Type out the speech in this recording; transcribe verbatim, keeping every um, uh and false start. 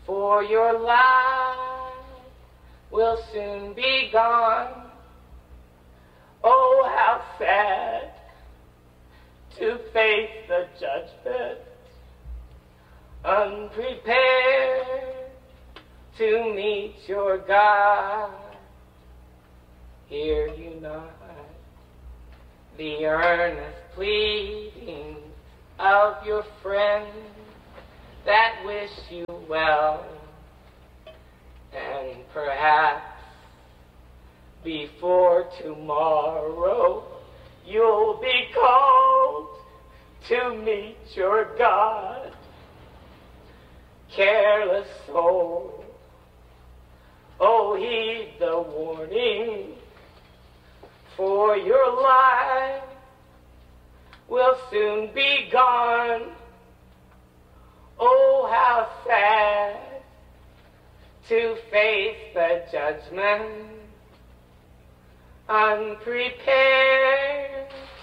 for your life will soon be gone. Oh, how sad to face the judgment, unprepared to meet your God. Hear you not the earnest pleading of your friends that wish you well, and perhaps before tomorrow you'll be called to meet your God. Careless soul, oh, heed the warning, for your life will soon be gone. Oh, how sad to face the judgment, unprepared